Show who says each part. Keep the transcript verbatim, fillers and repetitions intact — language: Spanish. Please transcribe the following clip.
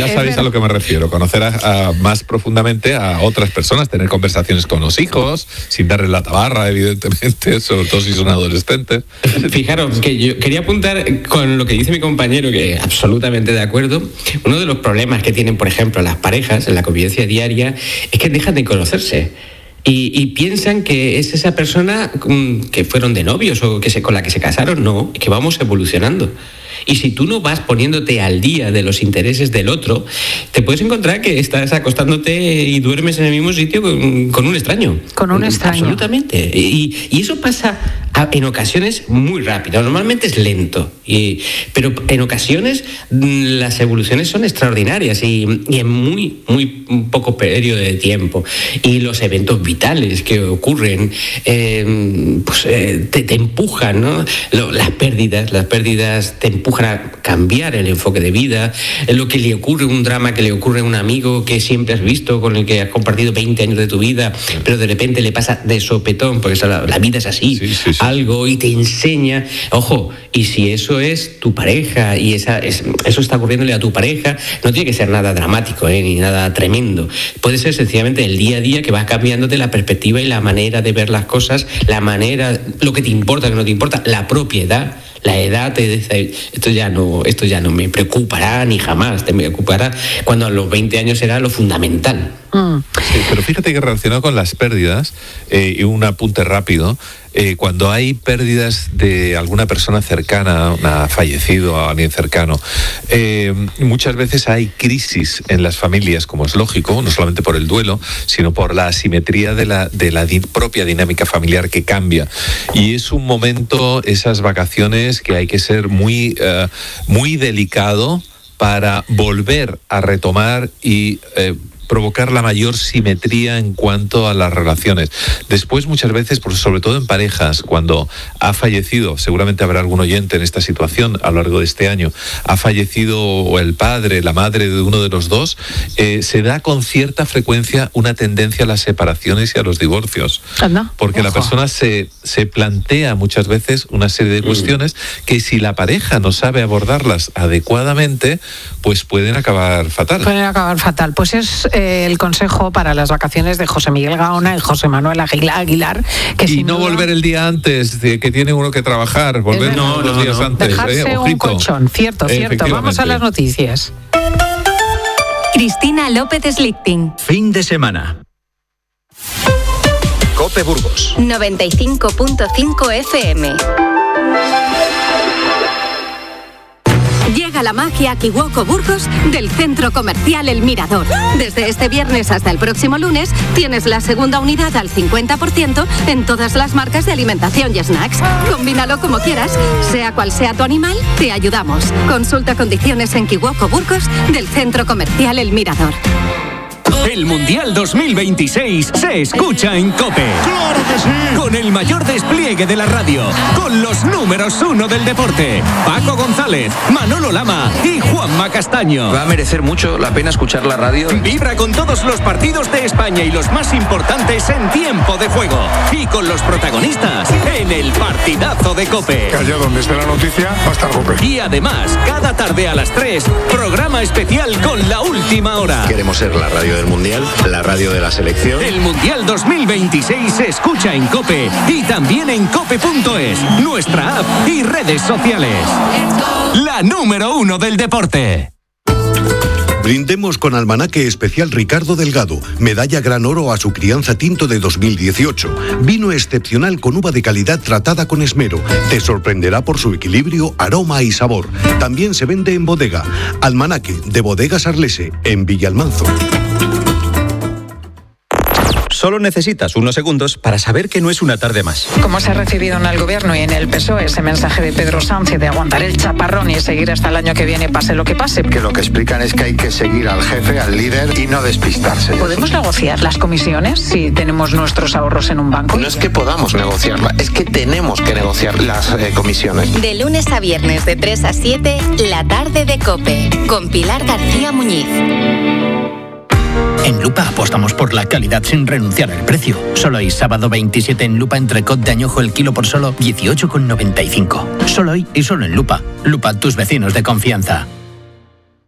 Speaker 1: ya sabéis a lo que me refiero, conocer a, a más profundamente a otras personas, tener conversaciones con los hijos, sin darles la tabarra, evidentemente, sobre todo si son adolescentes.
Speaker 2: Fijaros, que yo quería apuntar con lo que dice mi compañero, que absolutamente de acuerdo. Uno de los problemas que tienen, por ejemplo, las parejas en la convivencia diaria es que dejan de conocerse. Y, y piensan que es esa persona um, que fueron de novios o que se, con la que se casaron. No, es que vamos evolucionando. Y si tú no vas poniéndote al día de los intereses del otro, te puedes encontrar que estás acostándote y duermes en el mismo sitio con, con un extraño.
Speaker 3: Con un extraño.
Speaker 2: Absolutamente. Y, y eso pasa a, en ocasiones muy rápido. Normalmente es lento. Y, pero en ocasiones las evoluciones son extraordinarias y, y en muy, muy poco periodo de tiempo. Y los eventos vitales que ocurren eh, pues, eh, te, te empujan, ¿no? Lo, las pérdidas, las pérdidas te empujan a cambiar el enfoque de vida, lo que le ocurre, un drama que le ocurre a un amigo que siempre has visto, con el que has compartido veinte años de tu vida, pero de repente le pasa de sopetón, porque la, la vida es así, sí, sí, sí. algo, y te enseña, ojo, y si eso es tu pareja, y esa, es, eso está ocurriéndole a tu pareja, no tiene que ser nada dramático, ¿eh? Ni nada tremendo, puede ser sencillamente el día a día que vas cambiándote la perspectiva y la manera de ver las cosas, la manera, lo que te importa, que no te importa, la propiedad. La edad te dice, esto ya no, esto ya no me preocupará ni jamás te preocupará, cuando a los veinte años era lo fundamental.
Speaker 1: Mm. Sí, pero fíjate que relacionado con las pérdidas, eh, y un apunte rápido, eh, cuando hay pérdidas de alguna persona cercana, ha fallecido a alguien cercano, eh, muchas veces hay crisis en las familias, como es lógico, no solamente por el duelo, sino por la asimetría de la, de la di- propia dinámica familiar que cambia. Y es un momento, esas vacaciones, que hay que ser muy, uh, muy delicado para volver a retomar y eh, provocar la mayor simetría en cuanto a las relaciones. Después, muchas veces, sobre todo en parejas, cuando ha fallecido, seguramente habrá algún oyente en esta situación a lo largo de este año, ha fallecido el padre, la madre de uno de los dos, eh, se da con cierta frecuencia una tendencia a las separaciones y a los divorcios.
Speaker 3: Anda,
Speaker 1: porque
Speaker 3: ojo.
Speaker 1: La persona se, se plantea muchas veces una serie de cuestiones que, si la pareja no sabe abordarlas adecuadamente, pues pueden acabar fatal.
Speaker 3: Pueden acabar fatal. Pues es eh, el consejo para las vacaciones de José Miguel Gaona y José Manuel Aguilar. Que
Speaker 1: y no duda... volver el día antes, de que tiene uno que trabajar, volver
Speaker 2: no,
Speaker 1: los
Speaker 2: no,
Speaker 1: días
Speaker 2: no.
Speaker 1: antes.
Speaker 3: Dejarse
Speaker 1: eh,
Speaker 3: un colchón, cierto, cierto. Vamos a las noticias.
Speaker 4: Cristina López Slichting.
Speaker 5: Fin de semana. COPE Burgos.
Speaker 4: noventa y cinco punto cinco F M. Llega la magia a Kiwoko Burgos del Centro Comercial El Mirador. Desde este viernes hasta el próximo lunes tienes la segunda unidad al cincuenta por ciento en todas las marcas de alimentación y snacks. Combínalo como quieras, sea cual sea tu animal, te ayudamos. Consulta condiciones en Kiwoko Burgos del Centro Comercial El Mirador.
Speaker 6: El Mundial dos mil veintiséis se escucha en COPE.
Speaker 7: ¡Claro que sí!
Speaker 6: Con el mayor despliegue de la radio, con los números uno del deporte, Paco González, Manolo Lama y Juanma Castaño.
Speaker 8: Va a merecer mucho la pena escuchar la radio.
Speaker 6: Vibra con todos los partidos de España y los más importantes en tiempo de juego. Y con los protagonistas en el partidazo de COPE.
Speaker 7: Que allá donde esté la noticia va a estar COPE.
Speaker 6: Y además, cada tarde a las tres, programa especial con la última hora.
Speaker 9: Queremos ser la radio del Mundial, la radio de la selección.
Speaker 6: El Mundial dos mil veintiséis se escucha en COPE y también en cope punto es, nuestra app y redes sociales. La número uno del deporte.
Speaker 10: Brindemos con Almanaque Especial Ricardo Delgado, medalla Gran Oro a su crianza tinto de dos mil dieciocho. Vino excepcional con uva de calidad tratada con esmero. Te sorprenderá por su equilibrio, aroma y sabor. También se vende en bodega. Almanaque de Bodegas Arlese, en Villalmanzo.
Speaker 5: Solo necesitas unos segundos para saber que no es una tarde más.
Speaker 3: Como se ha recibido en el Gobierno y en el P S O E ese mensaje de Pedro Sánchez de aguantar el chaparrón y seguir hasta el año que viene, pase lo que pase?
Speaker 11: Que lo que explican es que hay que seguir al jefe, al líder y no despistarse.
Speaker 3: ¿Podemos negociar las comisiones si tenemos nuestros ahorros en un banco?
Speaker 11: No es que podamos negociarla, es que tenemos que negociar las eh, comisiones.
Speaker 4: De lunes a viernes de tres a siete, la tarde de COPE, con Pilar García Muñiz.
Speaker 12: En Lupa apostamos por la calidad sin renunciar al precio. Solo hoy, sábado veintisiete, en Lupa, entrecot de añojo el kilo por solo dieciocho con noventa y cinco. Solo hoy y solo en Lupa. Lupa, tus vecinos de confianza.